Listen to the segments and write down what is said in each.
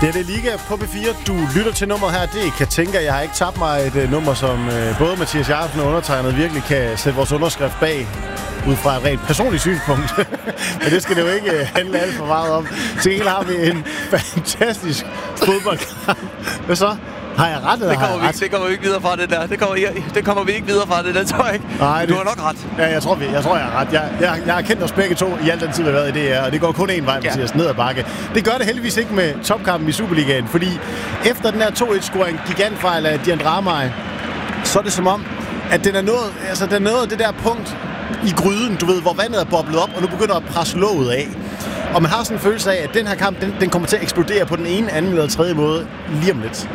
Det er det Liga på P4. Du lytter til nummeret her. Det kan tænke, jeg har ikke tabt mig et nummer, som både Mathias Jacobsen og undertegnet virkelig kan sætte vores underskrift bag, ud fra et rent personligt synspunkt. Men det skal det jo ikke handle alt for meget om. Til gengæld har vi en fantastisk fodboldkamp. Hvad så? Har jeg ret, eller har jeg ret? Det kommer vi ikke videre fra, det der. Det kommer vi ikke videre fra, det der, tror jeg ikke. Nej, du har nok ret. Ja, jeg tror, jeg har ret. Jeg har kendt os begge to i al den tid, vi har været i DR, og det går kun én vej, Mathias, ned ad bakke. Det gør det heldigvis ikke med topkampen i Superligaen, fordi efter den her 2-1-scoring, gigantfejl af Diandramaj, så er det som om, at den er nået det der punkt i gryden, du ved, hvor vandet er boblet op, og nu begynder at presse låget af. Og man har sådan en følelse af, at den her kamp, den kommer til at eksplodere på den ene, anden eller tredje måde lige om lidt.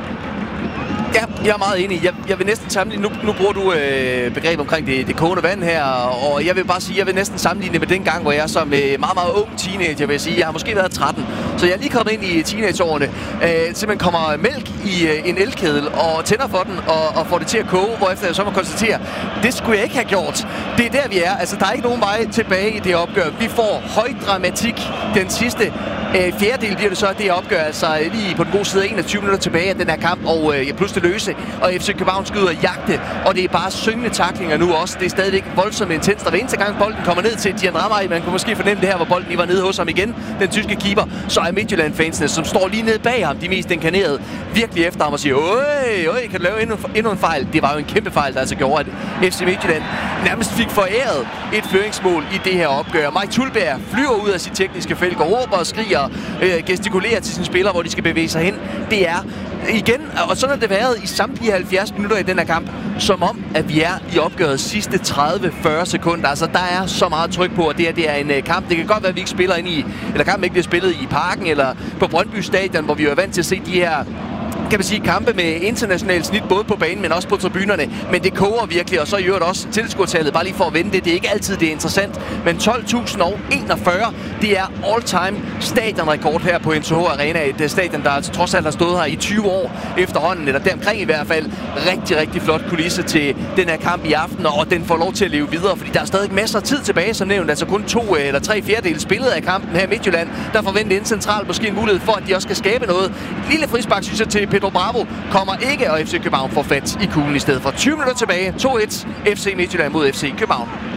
Ja, jeg er meget enig. Jeg vil næsten sammenligne, nu bruger du begreb omkring det kogende vand her, og jeg vil bare sige, jeg vil næsten sammenligne med den gang, hvor jeg som meget, meget ung teenager vil sige, jeg har måske været 13, så jeg er lige kommet ind i teenageårene, simpelthen kommer mælk i en elkedel og tænder for den og får det til at koge, hvorefter jeg så må konstatere, det skulle jeg ikke have gjort. Det er der, vi er. Altså, der er ikke nogen vej tilbage i det opgør. Vi får høj dramatik den sidste fjerdedel bliver det så, at det opgør altså lige på den gode side 21 minutter tilbage af den her kamp, og pludselig løse, og FC København skal ud og jagte, og det er bare syngende tacklinger nu også. Det er stadigvæk voldsomt intenst, og hver eneste gang bolden kommer ned til Diandramaj, man kunne måske fornemme det her, hvor bolden lige var nede hos ham igen, den tyske keeper, så er Midtjylland-fansene, som står lige nede bag ham, de mest inkarnerede, virkelig efter ham og siger, øj, kan du lave endnu en fejl? Det var jo en kæmpe fejl, der altså gjorde, at FC Midtjylland nærmest fik foræret et føringsmål i det her opgør. Mike Tulberg flyver ud af sit tekniske felt, går råber og skriger, gestikulerer til sine spillere, hvor de skal bevæge sig hen. Det er igen, og sådan har det været i samtlige 70 minutter i den her kamp, som om, at vi er i opgøret sidste 30-40 sekunder. Altså, der er så meget tryk på, at det er en kamp. Det kan godt være, at vi ikke spiller ind i, eller kampen ikke bliver spillet i Parken, eller på Brøndby Stadion, hvor vi jo er vant til at se de her, kan man sige, kampe med internationalt snit, både på banen, men også på tribunerne. Men det koger virkelig, og så i øvrigt også tilskuertallet, bare lige for at vende det. Det er ikke altid det er interessant, men 12.041, det er all-time stadionrekord her på NTH Arena. Et stadion, der altså trods alt har stået her i 20 år efterhånden, eller deromkring i hvert fald. Rigtig, rigtig flot kulisse til den her kamp i aften, og den får lov til at leve videre, fordi der er stadig masser af tid tilbage, som nævnt. Altså kun 2 eller 3 fjerdedele spillet af kampen her i Midtjylland. Der forventer en central måske en mulighed for, at de også skal skabe noget. Et lille frispark, synes jeg, til Pedro Bravo kommer ikke, og FC København får fat i kuglen i stedet for. 20 minutter tilbage. 2-1 FC Midtjylland mod FC København.